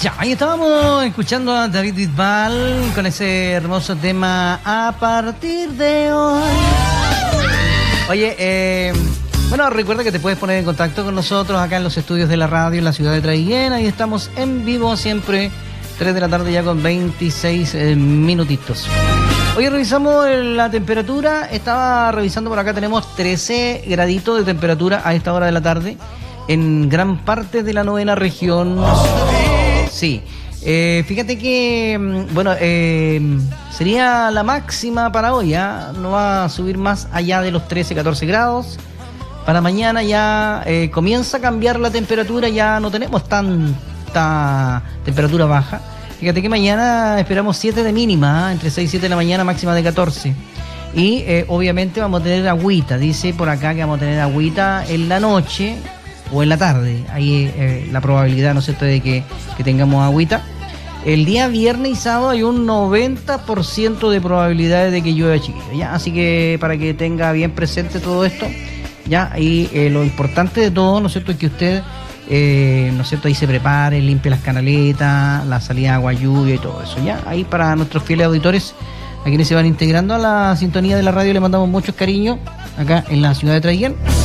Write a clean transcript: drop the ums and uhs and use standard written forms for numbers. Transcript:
Ya, ahí estábamos escuchando a David Bisbal con ese hermoso tema A Partir de Hoy. Oye, bueno, recuerda que te puedes poner en contacto con nosotros acá en los estudios de la radio en la ciudad de Traiguén. Ahí estamos en vivo siempre, 3 de la tarde ya con 26 minutitos. Hoy revisamos la temperatura. Estaba revisando por acá, tenemos 13 graditos de temperatura a esta hora de la tarde en gran parte de la 9ª región. Sí, fíjate que, bueno, sería la máxima para hoy, ¿ya? No va a subir más allá de los 13, 14 grados. Para mañana ya comienza a cambiar la temperatura, ya no tenemos tanta temperatura baja. Fíjate que mañana esperamos 7 de mínima, entre 6 y 7 de la mañana, máxima de 14. Y obviamente vamos a tener agüita, dice por acá que vamos a tener agüita en la noche o en la tarde. Ahí la probabilidad, ¿no es cierto?, de que tengamos agüita. El día viernes y sábado hay un 90% de probabilidades de que llueva, chiquillo, ¿ya? Así que para que tenga bien presente todo esto, ¿ya? Y lo importante de todo, ¿no es cierto?, es que usted, ¿no es cierto?, ahí se prepare, limpie las canaletas, la salida de agua, lluvia y todo eso, ¿ya? Ahí para nuestros fieles auditores, a quienes se van integrando a la sintonía de la radio, le mandamos muchos cariños acá en la ciudad de Traiguén.